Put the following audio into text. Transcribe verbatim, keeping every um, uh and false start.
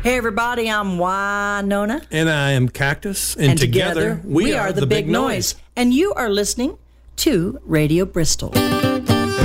Hey, everybody, I'm Winona. And I am Cactus. And, And together, together, we, are, the, Big Noise. And you are listening to Radio Bristol.